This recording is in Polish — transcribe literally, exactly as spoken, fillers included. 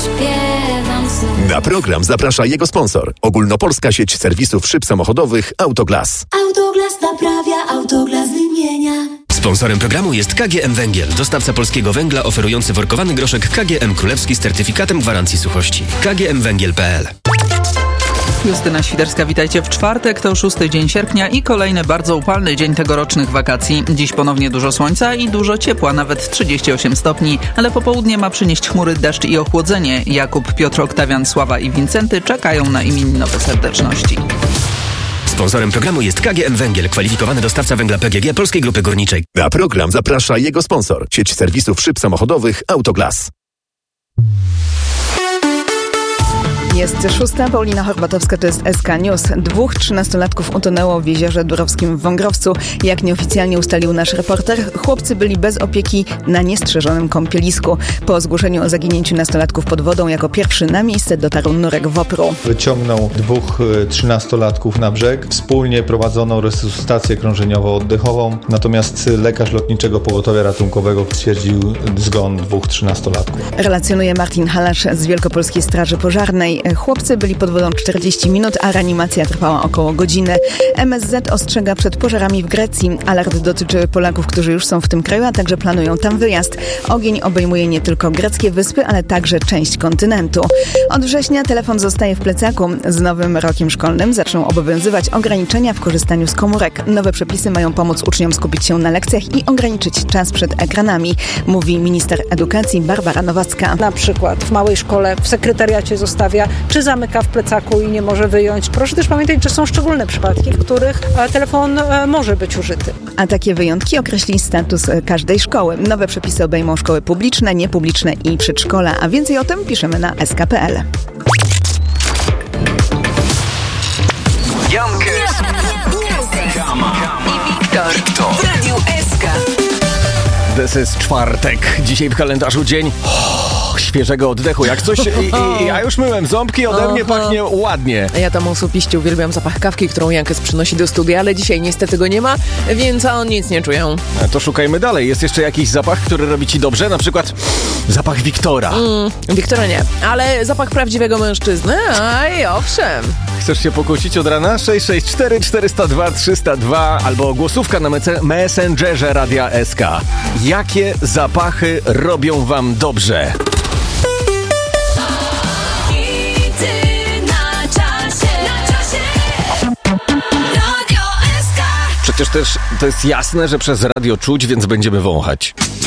śpiewam znów. Na program zaprasza jego sponsor. Ogólnopolska sieć serwisów szyb samochodowych Autoglas. Autoglas naprawia, Autoglas wymienia. Sponsorem programu jest K G M Węgiel, dostawca polskiego węgla oferujący workowany groszek K G M Królewski z certyfikatem gwarancji suchości. k g m węgiel kropka p l. Justyna Świderska, witajcie w czwartek, to szósty dzień sierpnia i kolejny bardzo upalny dzień tegorocznych wakacji. Dziś ponownie dużo słońca i dużo ciepła, nawet trzydzieści osiem stopni, ale popołudnie ma przynieść chmury, deszcz i ochłodzenie. Jakub, Piotr, Oktawian, Sława i Wincenty czekają na imieninowe serdeczności. Sponsorem programu jest K G M Węgiel, kwalifikowany dostawca węgla P G G Polskiej Grupy Górniczej. Na program zaprasza jego sponsor. Sieć serwisów szyb samochodowych Autoglas. Jest szósta, Paulina Horbatowska, to jest S K News. Dwóch trzynastolatków utonęło w jeziorze Durowskim w Wągrowcu. Jak nieoficjalnie ustalił nasz reporter, chłopcy byli bez opieki na niestrzeżonym kąpielisku. Po zgłoszeniu o zaginięciu nastolatków pod wodą jako pierwszy na miejsce dotarł Nurek Wopru. Wyciągnął dwóch trzynastolatków na brzeg. Wspólnie prowadzono resuscytację krążeniowo-oddechową, natomiast lekarz Lotniczego Pogotowia Ratunkowego stwierdził zgon dwóch trzynastolatków. Relacjonuje Martin Halasz z Wielkopolskiej Straży Pożarnej. Chłopcy byli pod wodą czterdzieści minut, a reanimacja trwała około godziny. M S Z ostrzega przed pożarami w Grecji. Alert dotyczy Polaków, którzy już są w tym kraju, a także planują tam wyjazd. Ogień obejmuje nie tylko greckie wyspy, ale także część kontynentu. Od września telefon zostaje w plecaku. Z nowym rokiem szkolnym zaczną obowiązywać ograniczenia w korzystaniu z komórek. Nowe przepisy mają pomóc uczniom skupić się na lekcjach i ograniczyć czas przed ekranami, mówi minister edukacji Barbara Nowacka. Na przykład w małej szkole w sekretariacie zostawia, czy zamyka w plecaku i nie może wyjąć. Proszę też pamiętać, że są szczególne przypadki, w których telefon może być użyty. A takie wyjątki określi status każdej szkoły. Nowe przepisy obejmą szkoły publiczne, niepubliczne i przedszkola, a więcej o tym piszemy na s k kropka p l. Jankes, Kama i Wiktor w Radiu S K. This is czwartek. Dzisiaj w kalendarzu dzień oh, świeżego oddechu. Jak coś... I, i, ja już myłem ząbki, ode mnie pachnie ładnie. Ja tam osobiście uwielbiam zapach kawki, którą Jankes przynosi do studia, ale dzisiaj niestety go nie ma, więc on nic nie czuję. To szukajmy dalej. Jest jeszcze jakiś zapach, który robi ci dobrze? Na przykład zapach Wiktora. Mm, Wiktora nie, ale zapach prawdziwego mężczyzny? Aj, owszem. Chcesz się pokłócić od rana? sześć sześć cztery cztery zero dwa trzy zero dwa albo głosówka na Messengerze Radia S K. Jakie zapachy robią wam dobrze? Radio S K. Przecież też to jest jasne, że przez radio czuć, więc będziemy wąchać.